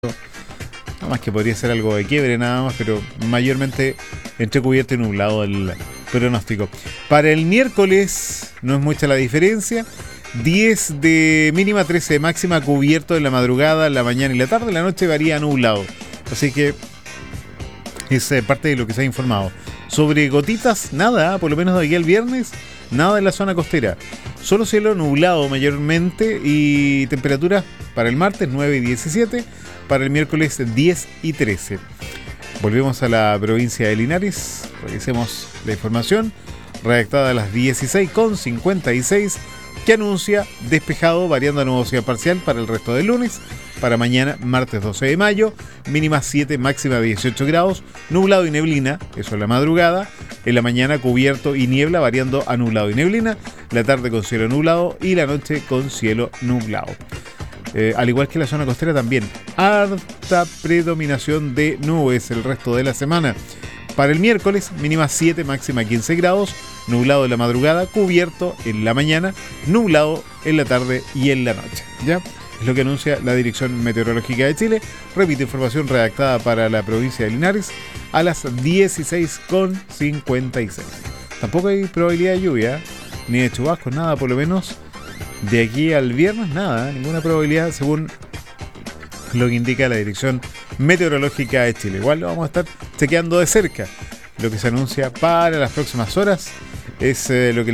Nada más que podría ser algo de quiebre nada más, pero mayormente entre cubierto y nublado el pronóstico. Para el miércoles no es mucha la diferencia. 10 de mínima, 13 de máxima, cubierto en la madrugada, en la mañana y la tarde. La noche varía nublado. Así que es parte de lo que se ha informado. Sobre gotitas, nada, por lo menos de aquí al viernes, nada en la zona costera. Solo cielo nublado mayormente y temperaturas para el martes 9 y 17, para el miércoles 10 y 13. Volvemos a la provincia de Linares, revisemos la información redactada a las 16:56 que anuncia despejado variando a nubosidad parcial para el resto del lunes. Para mañana, martes 12 de mayo, mínima 7, máxima 18 grados, nublado y neblina, eso en la madrugada. En la mañana cubierto y niebla, variando a nublado y neblina. La tarde con cielo nublado y la noche con cielo nublado. Al igual que la zona costera también, harta predominación de nubes el resto de la semana. Para el miércoles, mínima 7, máxima 15 grados, nublado en la madrugada, cubierto en la mañana, nublado en la tarde y en la noche. ¿Ya? Es lo que anuncia la Dirección Meteorológica de Chile. Repito, información redactada para la provincia de Linares a las 16:56. Tampoco hay probabilidad de lluvia, ni de chubascos, nada, por lo menos de aquí al viernes, nada, ninguna probabilidad según lo que indica la Dirección Meteorológica de Chile. Igual lo vamos a estar chequeando de cerca. Lo que se anuncia para las próximas horas es lo que